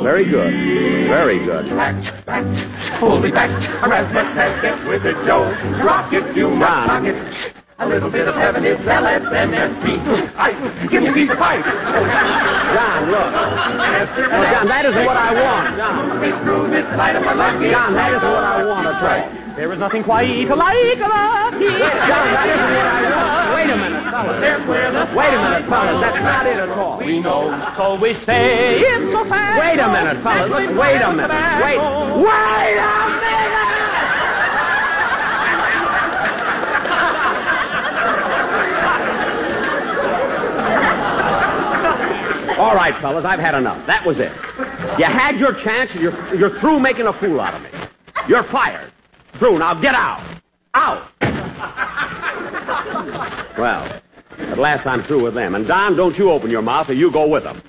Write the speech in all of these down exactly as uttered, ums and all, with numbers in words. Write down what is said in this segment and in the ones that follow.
Very good. Very good. Back, back, pull me back. Erasmus has get with it, Joe. Rock it, you must rock it. A little bit of heaven is L S M F T. I, give me a piece of pipe. John, look. Well, John, that isn't what I want. John. John, that isn't what I want to try. There is nothing quite like about it. John, that isn't what I want. Wait a minute, fellas. Wait a minute, fellas. That's not it at all. We know, so we say it's so fast. Wait a minute, fellas. Look, wait a minute. Wait. Wait a minute! All right, fellas, I've had enough. That was it. You had your chance, and you're, you're through making a fool out of me. You're fired. Through. Now get out. Out. Well, at last I'm through with them. And, Don, don't you open your mouth or you go with them.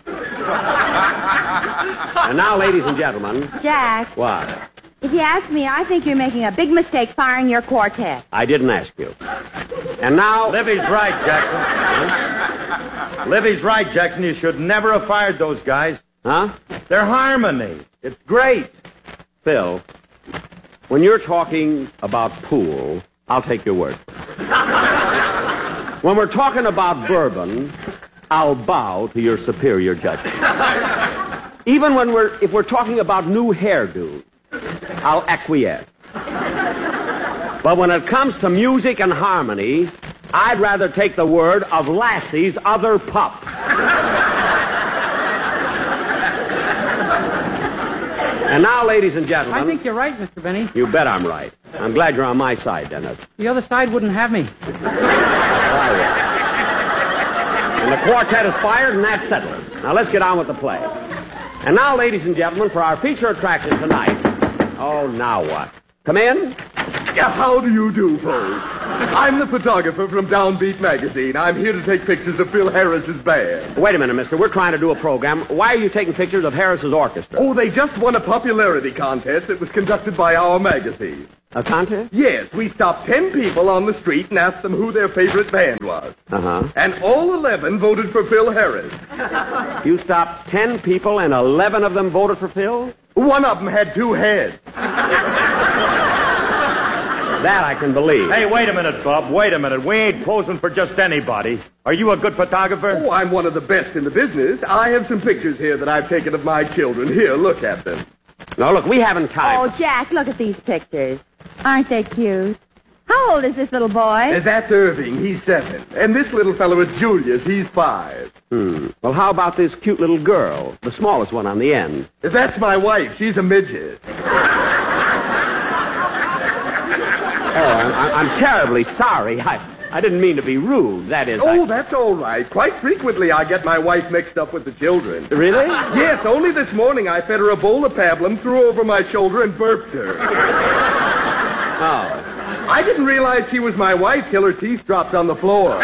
And now, ladies and gentlemen... Jack. What? If you ask me, I think you're making a big mistake firing your quartet. I didn't ask you. And now... Livy's right, Jackson. Livy's right, Jackson. You should never have fired those guys. Huh? They're harmony. It's great. Phil, when you're talking about pool, I'll take your word. When we're talking about bourbon, I'll bow to your superior judgment. Even when we're, if we're talking about new hairdos, I'll acquiesce. But when it comes to music and harmony, I'd rather take the word of Lassie's other pup. And now, ladies and gentlemen... I think you're right, Mister Benny. You bet I'm right. I'm glad you're on my side, Dennis. The other side wouldn't have me. And the quartet is fired, and that's settled. Now, let's get on with the play. And now, ladies and gentlemen, for our feature attraction tonight... Oh, now what? Come in. Yeah, how do you do, folks? I'm the photographer from Downbeat Magazine. I'm here to take pictures of Phil Harris's band. Wait a minute, mister. We're trying to do a program. Why are you taking pictures of Harris's orchestra? Oh, they just won a popularity contest that was conducted by our magazine. A contest? Yes, we stopped ten people on the street and asked them who their favorite band was. Uh-huh. And all eleven voted for Phil Harris. You stopped ten people and eleven of them voted for Phil? One of them had two heads. That I can believe. Hey, wait a minute, Bob. Wait a minute. We ain't posing for just anybody. Are you a good photographer? Oh, I'm one of the best in the business. I have some pictures here that I've taken of my children. Here, look at them. No, look, we haven't time. Oh, Jack, look at these pictures. Aren't they cute? How old is this little boy? Uh, that's Irving. He's seven. And this little fellow is Julius. He's five. Hmm. Well, how about this cute little girl, the smallest one on the end? Uh, that's my wife. She's a midget. Oh, I'm, I'm terribly sorry. I, I didn't mean to be rude. That is... Oh, I... that's all right. Quite frequently I get my wife mixed up with the children. Really? Yes, only this morning I fed her a bowl of pablum, threw over my shoulder, and burped her. Oh. I didn't realize she was my wife till her teeth dropped on the floor.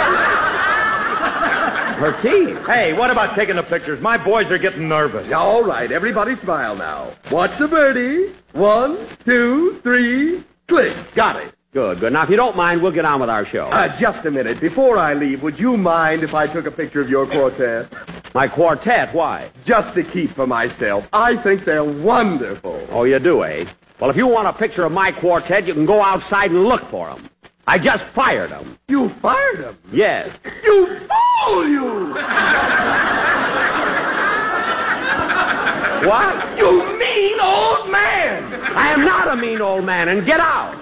Her teeth? Hey, what about taking the pictures? My boys are getting nervous. Yeah, all right, everybody smile now. Watch the birdie. One, two, three, click. Got it. Good, good. Now, if you don't mind, we'll get on with our show. Uh, just a minute. Before I leave, would you mind if I took a picture of your quartet? My quartet? Why? Just to keep for myself. I think they're wonderful. Oh, you do, eh? Well, if you want a picture of my quartet, you can go outside and look for them. I just fired them. You fired them? Yes. You fool, you! What? You mean old man! I am not a mean old man, and get out!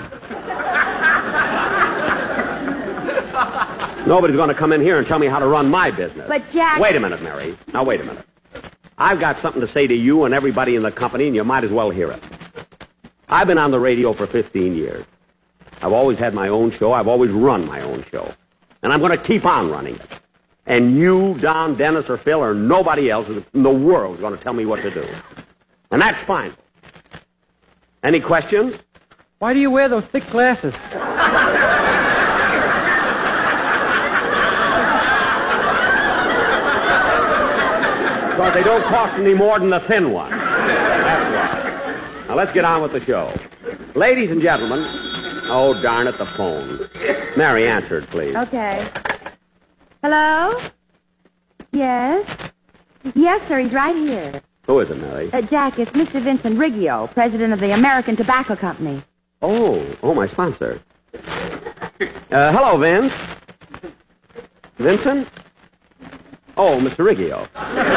Nobody's going to come in here and tell me how to run my business. But, Jack... Wait a minute, Mary. Now, wait a minute. I've got something to say to you and everybody in the company, and you might as well hear it. I've been on the radio for fifteen years. I've always had my own show. I've always run my own show. And I'm going to keep on running it. And you, Don, Dennis, or Phil, or nobody else in the world is going to tell me what to do. And that's fine. Any questions? Why do you wear those thick glasses? Because they don't cost any more than the thin one. That's why. Now, let's get on with the show. Ladies and gentlemen... Oh, darn it, the phone. Mary, answer it, please. Okay. Hello? Yes? Yes, sir, he's right here. Who is it, Mary? Uh, Jack, it's Mister Vincent Riggio, president of the American Tobacco Company. Oh, oh, my sponsor. Uh, hello, Vince. Vincent? Oh, Mister Riggio.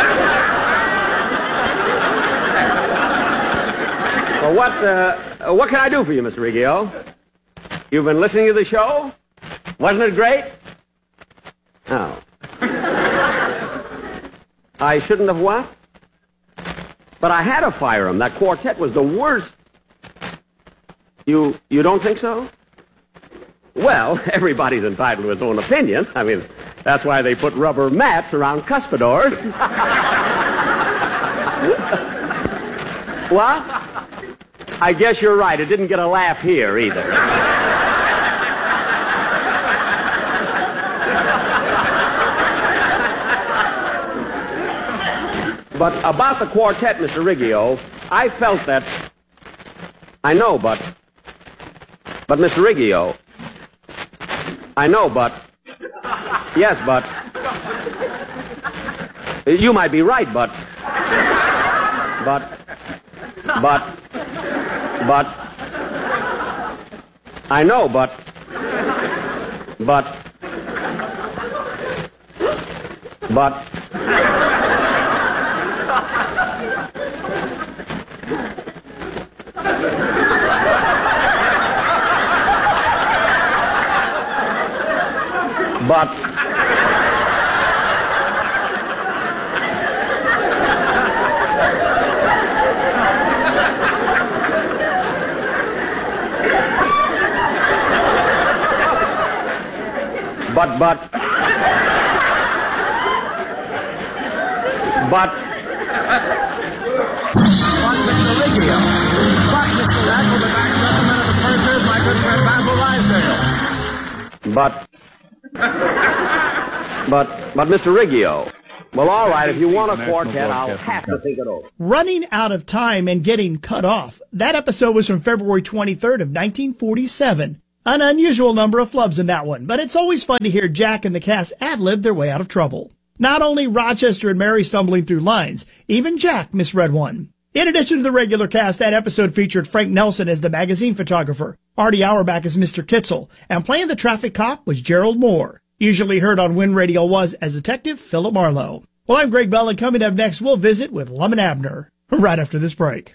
Well, what, uh, what can I do for you, Mister Riggio? You've been listening to the show? Wasn't it great? Oh. I shouldn't have what? But I had to fire him. That quartet was the worst. You you don't think so? Well, everybody's entitled to his own opinion. I mean, that's why they put rubber mats around cuspidors. What? I guess you're right. It didn't get a laugh here either. But about the quartet, Mister Riggio, I felt that... I know, but... But, Mister Riggio... I know, but... Yes, but... You might be right, but... But... But... But... I know, but... But... But... But... But, but... But... But, Mister Riggio. But, Mister Rack, with the back gentleman of the Pursers, my good friend Basil Lysdale. But... But, but, Mister Riggio. Well, all right, if you want a quartet, I'll have to think it over. Running out of time and getting cut off. That episode was from February twenty-third of nineteen forty-seven. An unusual number of flubs in that one, but it's always fun to hear Jack and the cast ad-lib their way out of trouble. Not only Rochester and Mary stumbling through lines, even Jack misread one. In addition to the regular cast, that episode featured Frank Nelson as the magazine photographer, Artie Auerbach as Mister Kitzel, and playing the traffic cop was Gerald Moore. Usually heard on Win Radio was as Detective Philip Marlowe. Well, I'm Greg Bell, and coming up next, we'll visit with Lum and Abner, right after this break.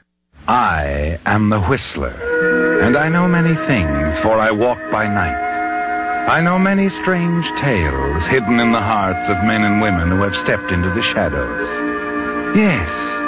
I am the Whistler, and I know many things, for I walk by night. I know many strange tales hidden in the hearts of men and women who have stepped into the shadows. Yes,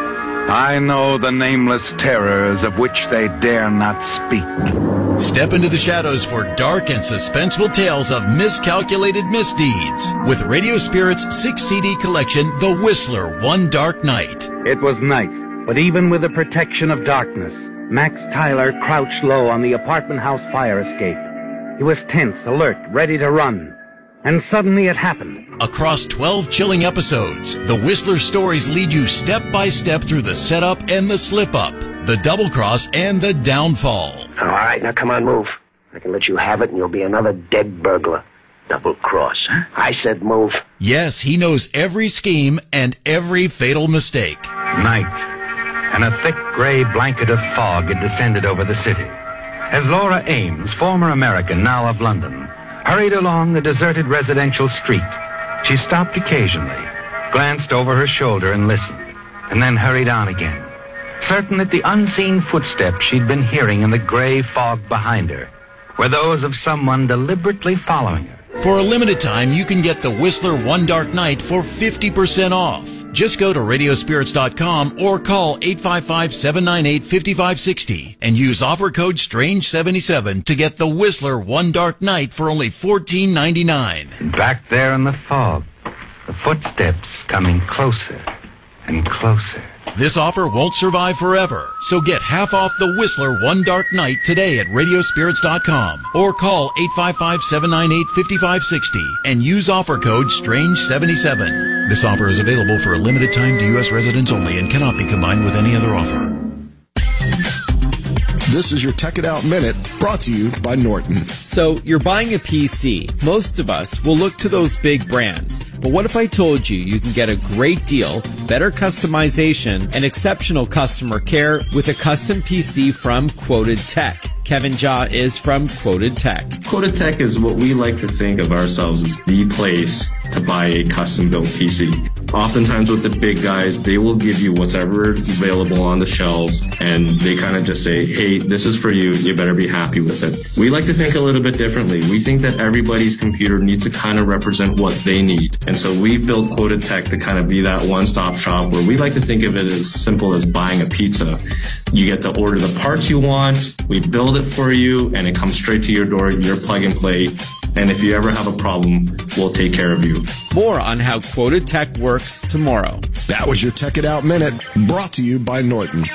I know the nameless terrors of which they dare not speak. Step into the shadows for dark and suspenseful tales of miscalculated misdeeds with Radio Spirit's six C D collection, The Whistler, One Dark Night. It was night, but even with the protection of darkness, Max Tyler crouched low on the apartment house fire escape. He was tense, alert, ready to run. And suddenly it happened. Across twelve chilling episodes, The Whistler stories lead you step by step through the setup and the slip-up, the double-cross and the downfall. All right, now come on, move. I can let you have it and you'll be another dead burglar. Double-cross, huh? I said move. Yes, he knows every scheme and every fatal mistake. Night, and a thick gray blanket of fog had descended over the city. As Laura Ames, former American, now of London, hurried along the deserted residential street, she stopped occasionally, glanced over her shoulder and listened, and then hurried on again, certain that the unseen footsteps she'd been hearing in the gray fog behind her were those of someone deliberately following her. For a limited time, you can get The Whistler One Dark Night for fifty percent off. Just go to radio spirits dot com or call eight five five, seven nine eight, five five six zero and use offer code strange seventy-seven to get The Whistler One Dark Night for only fourteen ninety-nine. Back there in the fog, the footsteps coming closer and closer. This offer won't survive forever, so get half off The Whistler One Dark Night today at radio spirits dot com or call eight five five, seven nine eight, five five six zero and use offer code strange seventy-seven. This offer is available for a limited time to U S residents only and cannot be combined with any other offer. This is your Tech It Out Minute, brought to you by Norton. So, you're buying a P C. Most of us will look to those big brands. But what if I told you you can get a great deal, better customization, and exceptional customer care with a custom P C from Quoted Tech? Kevin Jaw is from Quoted Tech. Quoted Tech is what we like to think of ourselves as the place to buy a custom-built P C. Oftentimes with the big guys, they will give you whatever is available on the shelves, and they kind of just say, hey, this is for you, you better be happy with it. We like to think a little bit differently. We think that everybody's computer needs to kind of represent what they need. And so we built Quoted Tech to kind of be that one-stop shop where we like to think of it as simple as buying a pizza. You get to order the parts you want, we build it for you, and it comes straight to your door, your plug and play. And if you ever have a problem, we'll take care of you. More on how Quoted Tech works tomorrow. That was your Tech It Out Minute, brought to you by Norton.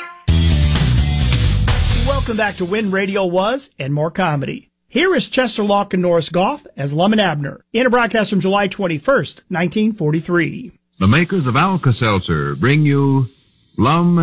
Welcome back to When Radio Was and More Comedy. Here is Chester Locke and Norris Goff as Lum and Abner in a broadcast from July twenty-first, nineteen forty-three. The makers of Alka-Seltzer bring you Lum and